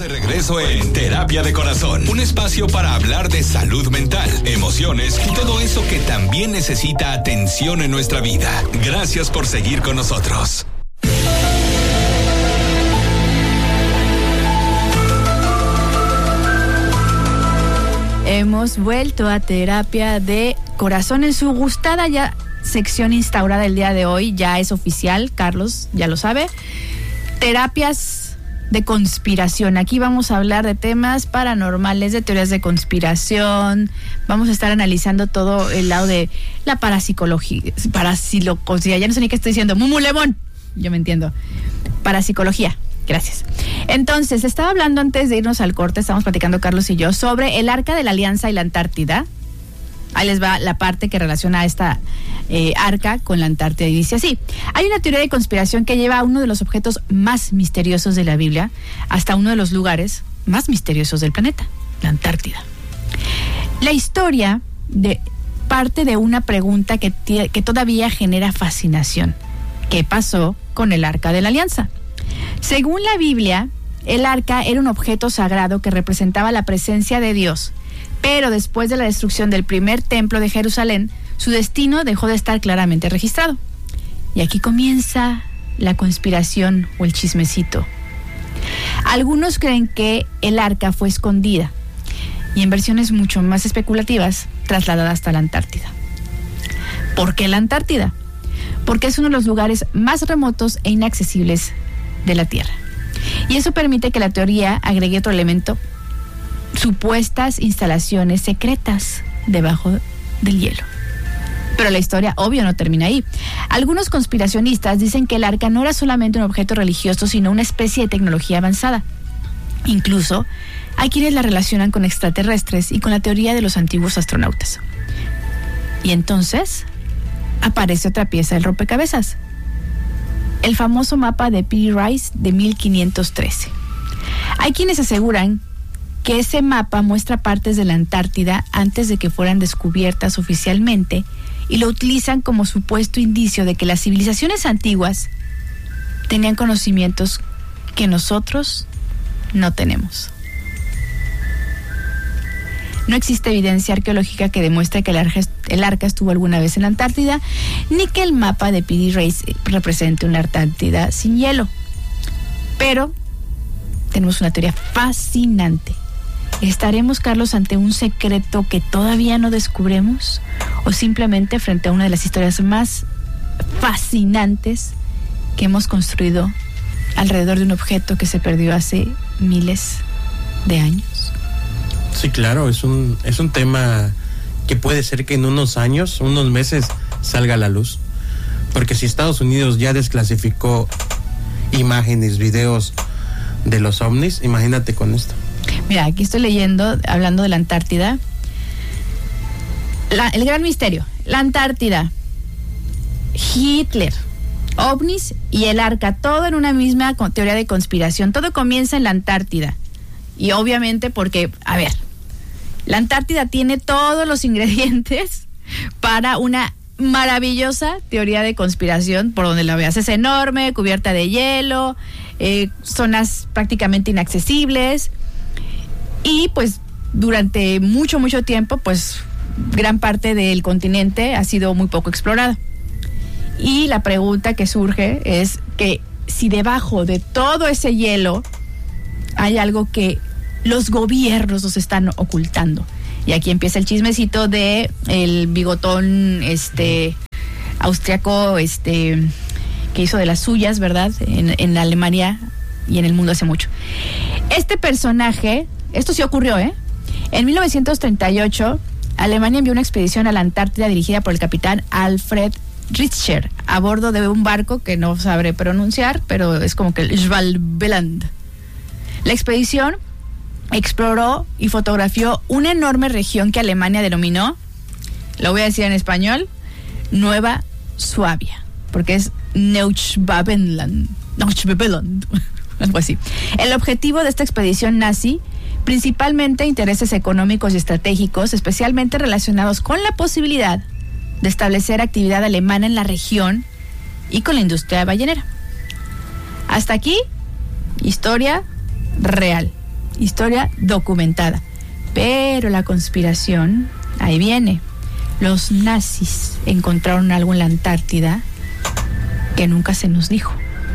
de regreso en Terapia de Corazón, un espacio para hablar de salud mental, emociones y todo eso que también necesita atención en nuestra vida. Gracias por seguir con nosotros. Hemos vuelto a Terapia de Corazón en su gustada ya sección instaurada el día de hoy. Ya es oficial, Carlos ya lo sabe. Terapias de conspiración. Aquí vamos a hablar de temas paranormales, de teorías de conspiración. Vamos a estar analizando todo el lado de la parapsicología, ya no sé ni qué estoy diciendo. Mumu Lemón, yo me entiendo. Parapsicología. Gracias. Entonces, estaba hablando antes de irnos al corte, estamos platicando Carlos y yo sobre el Arca de la Alianza y la Antártida. Ahí les va la parte que relaciona a esta arca con la Antártida y dice así: hay una teoría de conspiración que lleva a uno de los objetos más misteriosos de la Biblia hasta uno de los lugares más misteriosos del planeta, la Antártida. La historia parte de una pregunta que todavía genera fascinación. ¿Qué pasó con el Arca de la Alianza? Según la Biblia, el arca era un objeto sagrado que representaba la presencia de Dios, pero después de la destrucción del primer templo de Jerusalén, su destino dejó de estar claramente registrado. Y aquí comienza la conspiración o el chismecito. Algunos creen que el arca fue escondida y, en versiones mucho más especulativas, trasladada hasta la Antártida. ¿Por qué la Antártida? Porque es uno de los lugares más remotos e inaccesibles de la Tierra. Y eso permite que la teoría agregue otro elemento: supuestas instalaciones secretas debajo del hielo. Pero la historia, obvio, no termina ahí. Algunos conspiracionistas dicen que el arca no era solamente un objeto religioso, sino una especie de tecnología avanzada. Incluso hay quienes la relacionan con extraterrestres y con la teoría de los antiguos astronautas. Y entonces aparece otra pieza del rompecabezas: el famoso mapa de Piri Reis de 1513. Hay quienes aseguran que ese mapa muestra partes de la Antártida antes de que fueran descubiertas oficialmente y lo utilizan como supuesto indicio de que las civilizaciones antiguas tenían conocimientos que nosotros no tenemos. No existe evidencia arqueológica que demuestre que el arca estuvo alguna vez en la Antártida, ni que el mapa de Piri Reis represente una Antártida sin hielo. Pero tenemos una teoría fascinante. ¿Estaremos, Carlos, ante un secreto que todavía no descubremos? ¿O simplemente frente a una de las historias más fascinantes que hemos construido alrededor de un objeto que se perdió hace miles de años? Sí, claro, es un tema que puede ser que en unos años, unos meses, salga a la luz. Porque si Estados Unidos ya desclasificó imágenes, videos de los ovnis, imagínate con esto. Mira, aquí estoy leyendo, hablando de la Antártida. El gran misterio, la Antártida, Hitler, ovnis y el arca, todo en una misma teoría de conspiración. Todo comienza en la Antártida. Y obviamente porque, a ver, la Antártida tiene todos los ingredientes para una maravillosa teoría de conspiración, por donde la veas. Es enorme, cubierta de hielo, zonas prácticamente inaccesibles. Y pues durante mucho tiempo, pues gran parte del continente ha sido muy poco explorada. Y la pregunta que surge es que si debajo de todo ese hielo hay algo que los gobiernos nos están ocultando. Y aquí empieza el chismecito de el bigotón austriaco que hizo de las suyas, ¿verdad? En Alemania y en el mundo hace mucho. Este personaje, esto sí ocurrió, en 1938, Alemania envió una expedición a la Antártida dirigida por el capitán Alfred Richter a bordo de un barco que no sabré pronunciar, pero es como que el Svalbard. La expedición exploró y fotografió una enorme región que Alemania denominó, lo voy a decir en español, Nueva Suabia, porque es Neuschwabenland, algo así. El objetivo de esta expedición nazi, principalmente intereses económicos y estratégicos, especialmente relacionados con la posibilidad de establecer actividad alemana en la región y con la industria ballenera. Hasta aquí, historia real. historia documentada. Pero la conspiración, ahí viene. Los nazis encontraron algo en la Antártida que nunca se nos dijo.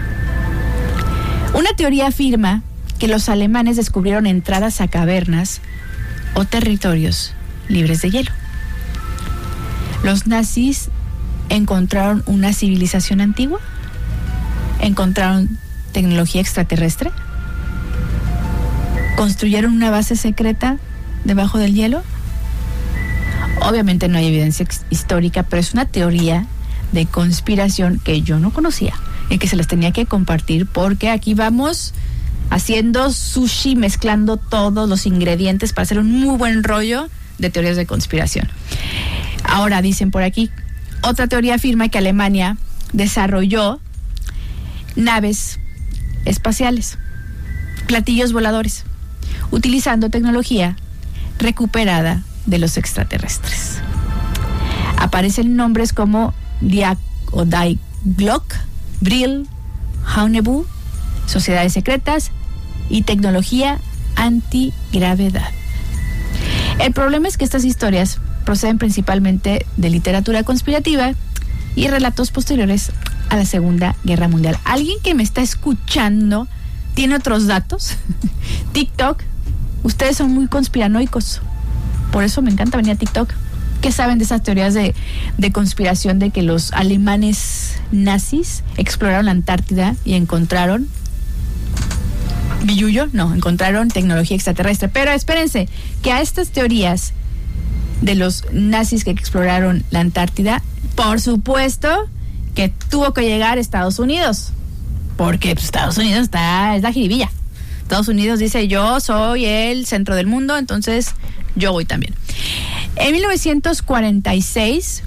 Una teoría afirma que los alemanes descubrieron entradas a cavernas o territorios libres de hielo. Los nazis encontraron una civilización antigua, encontraron tecnología extraterrestre, construyeron una base secreta debajo del hielo. Obviamente no hay evidencia histórica, pero es una teoría de conspiración que yo no conocía y que se les tenía que compartir, porque aquí vamos haciendo sushi, mezclando todos los ingredientes para hacer un muy buen rollo de teorías de conspiración. Ahora dicen por aquí, otra teoría afirma que Alemania desarrolló naves espaciales, platillos voladores, utilizando tecnología recuperada de los extraterrestres. Aparecen nombres como Die Glock, Brill, Haunebu, sociedades secretas y tecnología antigravedad. El problema es que estas historias proceden principalmente de literatura conspirativa y relatos posteriores a la Segunda Guerra Mundial. ¿Alguien que me está escuchando tiene otros datos? TikTok, ustedes son muy conspiranoicos, por eso me encanta venir a TikTok. ¿Qué saben de esas teorías de conspiración de que los alemanes nazis exploraron la Antártida y encontraron billullo? No, encontraron tecnología extraterrestre. Pero espérense, que a estas teorías de los nazis que exploraron la Antártida, por supuesto que tuvo que llegar a Estados Unidos, porque pues, Estados Unidos es la jiribilla. Estados Unidos dice, yo soy el centro del mundo, entonces yo voy también. En 1946,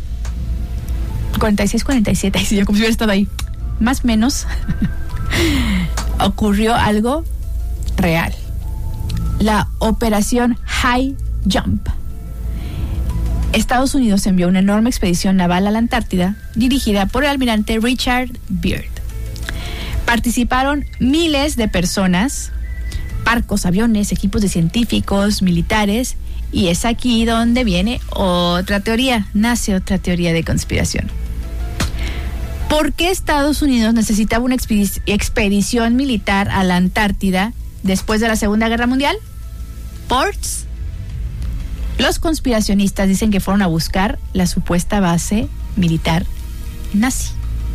47, si yo como si hubiera estado ahí, más o menos, ocurrió algo real. La operación High Jump. Estados Unidos envió una enorme expedición naval a la Antártida, dirigida por el almirante Richard Byrd. Participaron miles de personas, barcos, aviones, equipos de científicos, militares, y es aquí donde viene otra teoría, nace otra teoría de conspiración. ¿Por qué Estados Unidos necesitaba una expedición militar a la Antártida después de la Segunda Guerra Mundial? Ports. Los conspiracionistas dicen que fueron a buscar la supuesta base militar nazi.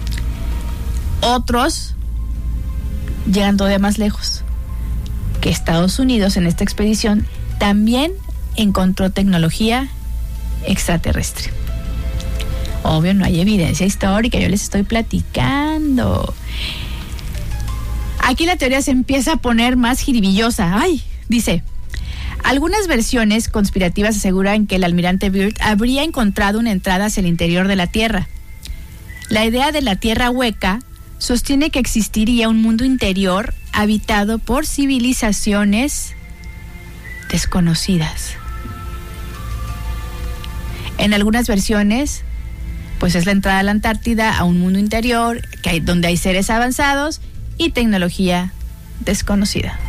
Otros llegan todavía más lejos, que Estados Unidos en esta expedición también encontró tecnología extraterrestre. Obvio, no hay evidencia histórica, yo les estoy platicando. Aquí la teoría se empieza a poner más jiribillosa. Ay, dice, algunas versiones conspirativas aseguran que el almirante Byrd habría encontrado una entrada hacia el interior de la Tierra. La idea de la Tierra hueca sostiene que existiría un mundo interior habitado por civilizaciones desconocidas. En algunas versiones, pues es la entrada a la Antártida, a un mundo interior donde hay seres avanzados y tecnología desconocida.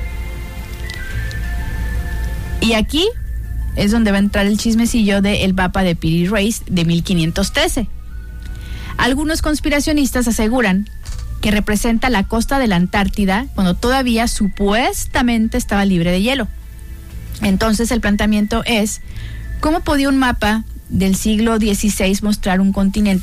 Y aquí es donde va a entrar el chismecillo del mapa de Piri Reis de 1513. Algunos conspiracionistas aseguran que representa la costa de la Antártida cuando todavía supuestamente estaba libre de hielo. Entonces el planteamiento es, ¿cómo podía un mapa del siglo XVI mostrar un continente